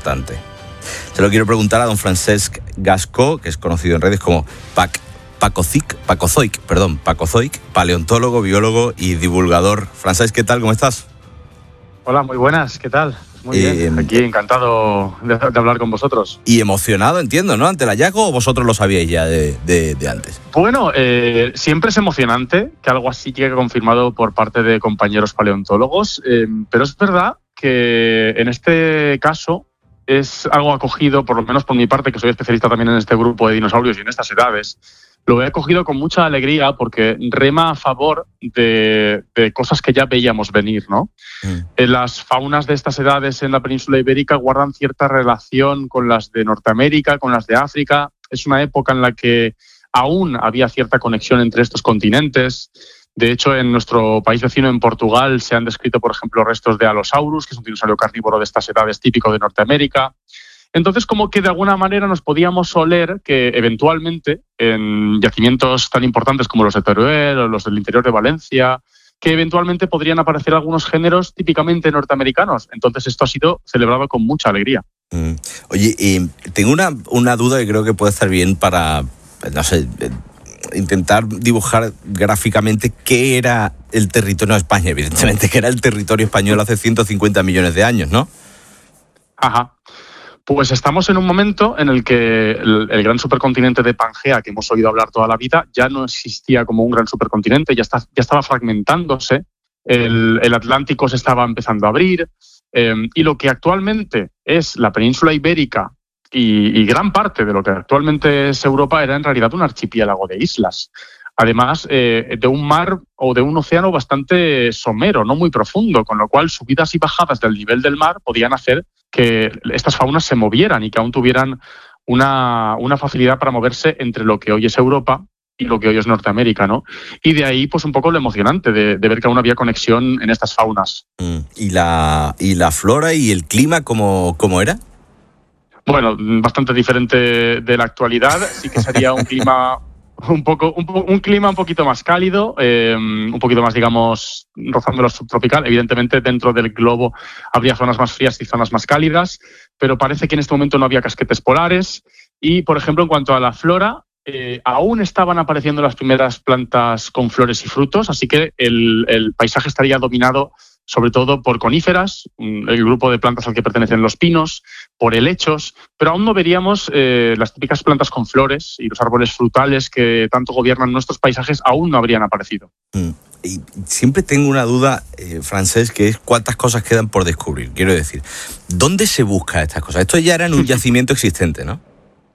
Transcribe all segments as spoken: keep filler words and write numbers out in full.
importante. Se lo quiero preguntar a don Francesc Gascó, que es conocido en redes como Pac, Pacozoic, Pacozoic, perdón, Pacozoic, paleontólogo, biólogo y divulgador. Francesc, ¿qué tal? ¿Cómo estás? Hola, muy buenas, ¿qué tal? Muy eh, bien, aquí encantado de, de hablar con vosotros. Y emocionado, entiendo, ¿no? Ante el hallazgo, ¿o vosotros lo sabíais ya de, de, de antes? Bueno, eh, siempre es emocionante que algo así llegue confirmado por parte de compañeros paleontólogos, eh, pero es verdad que en este caso es algo acogido, por lo menos por mi parte, que soy especialista también en este grupo de dinosaurios y en estas edades. Lo he acogido con mucha alegría porque rema a favor de, de cosas que ya veíamos venir, ¿no? Mm. Las faunas de estas edades en la península ibérica guardan cierta relación con las de Norteamérica, con las de África. Es una época en la que aún había cierta conexión entre estos continentes. De hecho, en nuestro país vecino, en Portugal, se han descrito, por ejemplo, restos de Allosaurus, que es un dinosaurio carnívoro de estas edades típico de Norteamérica. Entonces, como que de alguna manera nos podíamos oler que eventualmente en yacimientos tan importantes como los de Teruel o los del interior de Valencia, que eventualmente podrían aparecer algunos géneros típicamente norteamericanos. Entonces, esto ha sido celebrado con mucha alegría. Mm. Oye, eh, tengo una, una duda que creo que puede estar bien para, no sé, intentar dibujar gráficamente qué era el territorio de España. Evidentemente que era el territorio español hace ciento cincuenta millones de años, ¿no? Ajá. Pues estamos en un momento en el que el, el gran supercontinente de Pangea, que hemos oído hablar toda la vida, ya no existía como un gran supercontinente, ya, está, ya estaba fragmentándose, el, el Atlántico se estaba empezando a abrir, eh, y lo que actualmente es la península ibérica y, y gran parte de lo que actualmente es Europa era en realidad un archipiélago de islas. Además, eh, de un mar o de un océano bastante somero, no muy profundo, con lo cual subidas y bajadas del nivel del mar podían hacer que estas faunas se movieran y que aún tuvieran una, una facilidad para moverse entre lo que hoy es Europa y lo que hoy es Norteamérica, ¿no? Y de ahí, pues un poco lo emocionante de, de ver que aún había conexión en estas faunas. Mm. ¿Y la, y la flora y el clima cómo, cómo era? Bueno, bastante diferente de la actualidad. Sí que sería un clima... Un poco, un, un clima un poquito más cálido, eh, un poquito más, digamos, rozando lo subtropical. Evidentemente, dentro del globo habría zonas más frías y zonas más cálidas, pero parece que en este momento no había casquetes polares. Y, por ejemplo, en cuanto a la flora, eh, aún estaban apareciendo las primeras plantas con flores y frutos, así que el, el paisaje estaría dominado sobre todo por coníferas, el grupo de plantas al que pertenecen los pinos, por helechos, pero aún no veríamos eh, las típicas plantas con flores y los árboles frutales que tanto gobiernan nuestros paisajes, aún no habrían aparecido. Mm. Y siempre tengo una duda, eh, Francesc, que es cuántas cosas quedan por descubrir. Quiero decir, ¿dónde se buscan estas cosas? Esto ya era en un yacimiento existente, ¿no?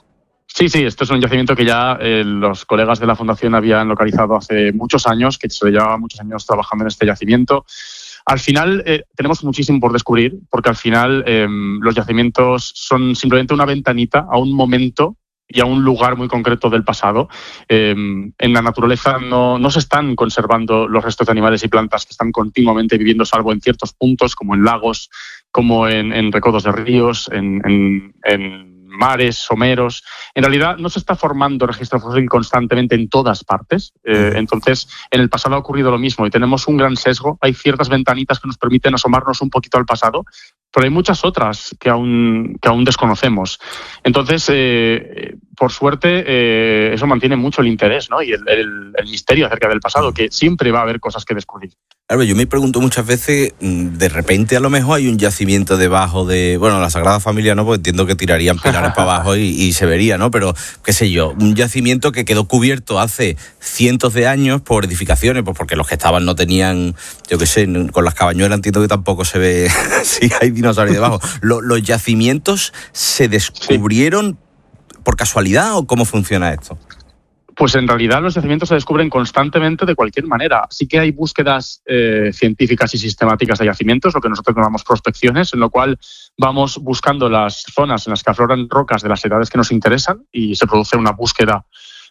Sí, sí, esto es un yacimiento que ya eh, los colegas de la Fundación habían localizado hace muchos años, que se llevaba muchos años trabajando en este yacimiento. Al final eh, tenemos muchísimo por descubrir, porque al final eh, los yacimientos son simplemente una ventanita a un momento y a un lugar muy concreto del pasado. Eh, en la naturaleza no, no se están conservando los restos de animales y plantas que están continuamente viviendo, salvo en ciertos puntos, como en lagos, como en, en recodos de ríos, en, en, en mares, someros. En realidad no se está formando registro fósil constantemente en todas partes. Eh, entonces, en el pasado ha ocurrido lo mismo y tenemos un gran sesgo. Hay ciertas ventanitas que nos permiten asomarnos un poquito al pasado, pero hay muchas otras que aún, que aún desconocemos. Entonces, eh, por suerte, eh, eso mantiene mucho el interés, ¿no? Y el, el, el misterio acerca del pasado, que siempre va a haber cosas que descubrir. Claro, yo me pregunto muchas veces, de repente a lo mejor hay un yacimiento debajo de, bueno, la Sagrada Familia no, porque entiendo que tirarían pilares para abajo y, y se vería, ¿no? Pero, qué sé yo, un yacimiento que quedó cubierto hace cientos de años por edificaciones, pues porque los que estaban no tenían, yo qué sé, con las cabañuelas entiendo que tampoco se ve si hay dinosaurios debajo. ¿Los, los yacimientos se descubrieron sí. por casualidad o cómo funciona esto? Pues en realidad los yacimientos se descubren constantemente de cualquier manera. Sí que hay búsquedas eh, científicas y sistemáticas de yacimientos, lo que nosotros llamamos prospecciones, en lo cual vamos buscando las zonas en las que afloran rocas de las edades que nos interesan y se produce una búsqueda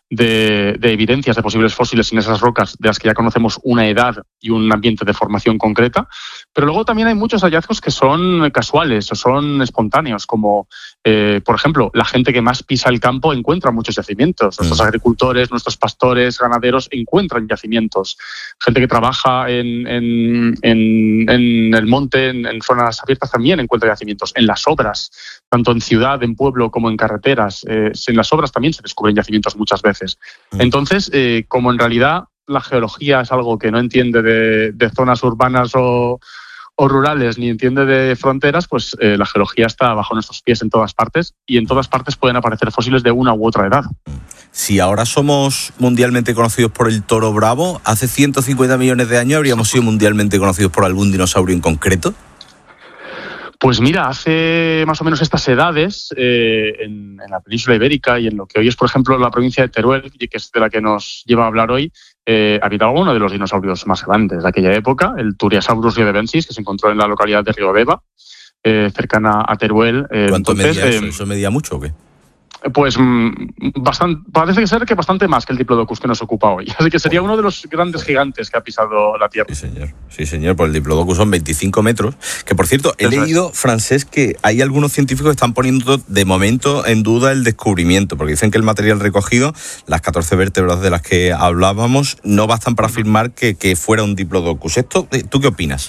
de, de evidencias de posibles fósiles en esas rocas, de las que ya conocemos una edad y un ambiente de formación concreta. Pero luego también hay muchos hallazgos que son casuales o son espontáneos, como, eh, por ejemplo, la gente que más pisa el campo encuentra muchos yacimientos. Nuestros agricultores, nuestros pastores, ganaderos encuentran yacimientos. Gente que trabaja en, en, en, en el monte, en, en zonas abiertas, también encuentra yacimientos. En las obras, tanto en ciudad, en pueblo, como en carreteras, eh, en las obras también se descubren yacimientos muchas veces. Entonces, eh, como en realidad la geología es algo que no entiende de, de zonas urbanas o, o rurales, ni entiende de fronteras, pues eh, la geología está bajo nuestros pies en todas partes, y en todas partes pueden aparecer fósiles de una u otra edad. Si ahora somos mundialmente conocidos por el toro bravo, ¿hace ciento cincuenta millones de años habríamos sido mundialmente conocidos por algún dinosaurio en concreto? Pues mira, hace más o menos estas edades, eh, en, en la península ibérica y en lo que hoy es, por ejemplo, la provincia de Teruel, que es de la que nos lleva a hablar hoy, eh, habitaba uno de los dinosaurios más grandes de aquella época, el Turiasaurus riodebensis, que se encontró en la localidad de Riodeva, eh, cercana a Teruel. Eh, ¿Cuánto entonces, medía eso? Eh, ¿Eso medía mucho o qué? Pues bastante, parece ser que bastante más que el Diplodocus que nos ocupa hoy. Así que sería uno de los grandes gigantes que ha pisado la Tierra. Sí, señor. Sí, señor. Por el Diplodocus son veinticinco metros. Que, por cierto, he Eso leído, es. Francés, que hay algunos científicos que están poniendo de momento en duda el descubrimiento, porque dicen que el material recogido, las catorce vértebras de las que hablábamos, no bastan para afirmar que, que fuera un Diplodocus. ¿Esto, tú qué opinas?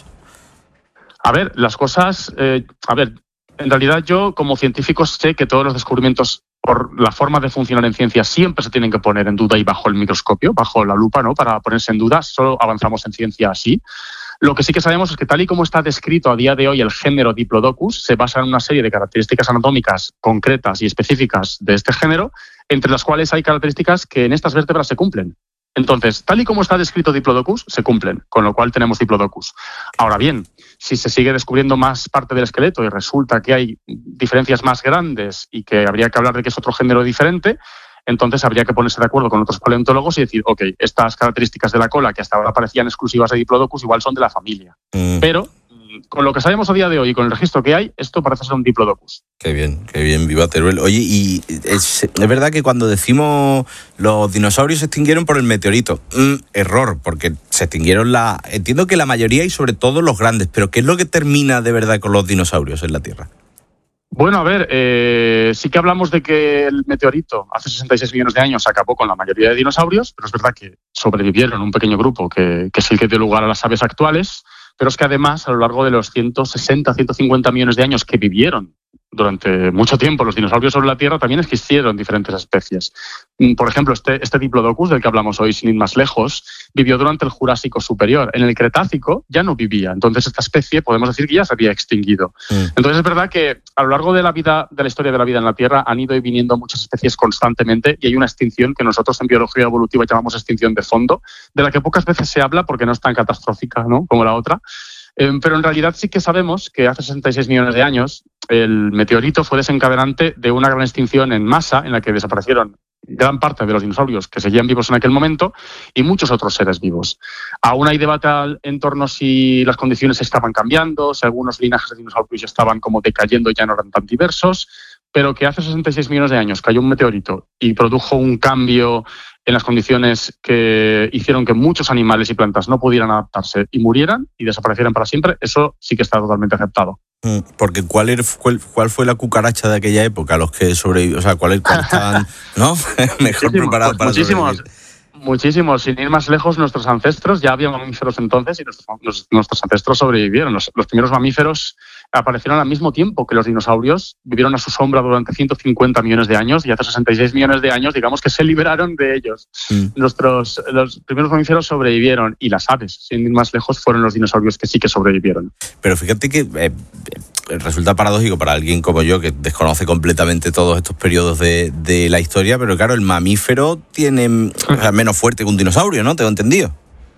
A ver, las cosas... Eh, a ver, en realidad yo, como científico, sé que todos los descubrimientos, por la forma de funcionar en ciencia, siempre se tienen que poner en duda y bajo el microscopio, bajo la lupa, ¿no? Para ponerse en duda. Solo avanzamos en ciencia así. Lo que sí que sabemos es que, tal y como está descrito a día de hoy el género Diplodocus, se basa en una serie de características anatómicas concretas y específicas de este género, entre las cuales hay características que en estas vértebras se cumplen. Entonces, tal y como está descrito Diplodocus, se cumplen, con lo cual tenemos Diplodocus. Ahora bien, si se sigue descubriendo más parte del esqueleto y resulta que hay diferencias más grandes y que habría que hablar de que es otro género diferente, entonces habría que ponerse de acuerdo con otros paleontólogos y decir, ok, estas características de la cola que hasta ahora parecían exclusivas de Diplodocus igual son de la familia. Mm. Pero con lo que sabemos a día de hoy y con el registro que hay, esto parece ser un Diplodocus. Qué bien, qué bien, viva Teruel. Oye, y es, es verdad que cuando decimos los dinosaurios se extinguieron por el meteorito, mm, error, porque se extinguieron la, entiendo que la mayoría y sobre todo los grandes, pero ¿qué es lo que termina de verdad con los dinosaurios en la Tierra? Bueno, a ver, eh, sí que hablamos de que el meteorito hace sesenta y seis millones de años acabó con la mayoría de dinosaurios, pero es verdad que sobrevivieron un pequeño grupo que, que es el que dio lugar a las aves actuales. Pero es que además, a lo largo de los ciento sesenta, ciento cincuenta millones de años que vivieron durante mucho tiempo los dinosaurios sobre la Tierra, también existieron diferentes especies. Por ejemplo, este, este Diplodocus, del que hablamos hoy, sin ir más lejos, vivió durante el Jurásico superior. En el Cretácico ya no vivía. Entonces, esta especie podemos decir que ya se había extinguido. Mm. Entonces, es verdad que a lo largo de la vida, de la historia de la vida en la Tierra, han ido y viniendo muchas especies constantemente, y hay una extinción que nosotros en biología evolutiva llamamos extinción de fondo, de la que pocas veces se habla porque no es tan catastrófica, ¿no?, como la otra. Eh, pero en realidad sí que sabemos que hace sesenta y seis millones de años el meteorito fue desencadenante de una gran extinción en masa en la que desaparecieron gran parte de los dinosaurios que seguían vivos en aquel momento y muchos otros seres vivos. Aún hay debate en torno a si las condiciones estaban cambiando, si algunos linajes de dinosaurios estaban como decayendo y ya no eran tan diversos, pero que hace sesenta y seis millones de años cayó un meteorito y produjo un cambio en las condiciones que hicieron que muchos animales y plantas no pudieran adaptarse y murieran y desaparecieran para siempre, eso sí que está totalmente aceptado. Porque ¿cuál, era, cuál, cuál fue la cucaracha de aquella época? Los que sobrevivieron, o sea, ¿cuál estaban, ¿no? mejor preparados pues para muchísimos, sobrevivir? Muchísimos. Sin ir más lejos, nuestros ancestros, ya había mamíferos entonces y nuestros, nuestros ancestros sobrevivieron. Los, los primeros mamíferos aparecieron al mismo tiempo que los dinosaurios, vivieron a su sombra durante ciento cincuenta millones de años y hace sesenta y seis millones de años, digamos que se liberaron de ellos. Mm. Nuestros, los primeros mamíferos sobrevivieron y las aves, sin ir más lejos, fueron los dinosaurios que sí que sobrevivieron. Pero fíjate que eh, resulta paradójico para alguien como yo que desconoce completamente todos estos periodos de, de la historia, pero claro, el mamífero tiene o sea, menos fuerte que un dinosaurio, ¿no? Tengo entendido.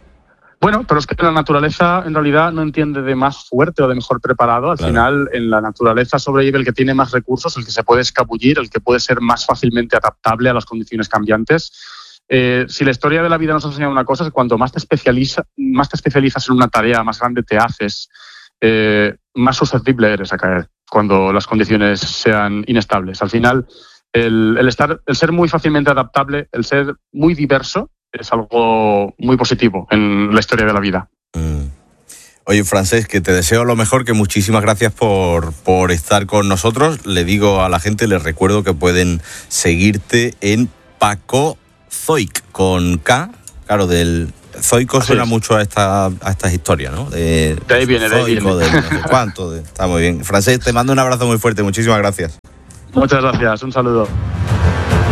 Bueno, pero es que la naturaleza en realidad no entiende de más fuerte o de mejor preparado. Al claro. final, en la naturaleza sobrevive el que tiene más recursos, el que se puede escabullir, el que puede ser más fácilmente adaptable a las condiciones cambiantes. Eh, si la historia de la vida nos ha enseñado una cosa, es que cuanto más te, especializa, más te especializas en una tarea, más grande te haces, eh, más susceptible eres a caer cuando las condiciones sean inestables. Al final, el, el, estar, el ser muy fácilmente adaptable, el ser muy diverso, es algo muy positivo en la historia de la vida. Mm. Oye, Francesc, que te deseo lo mejor, que muchísimas gracias por, por estar con nosotros. Le digo a la gente, les recuerdo que pueden seguirte en Paco Zoic, con K, claro, del zoico. Así suena es. Mucho a, esta, a estas historias, ¿no? De, de ahí viene, zoico, de ahí viene. De no sé cuánto, de, está muy bien. Francesc, te mando un abrazo muy fuerte, muchísimas gracias. Muchas gracias, un saludo.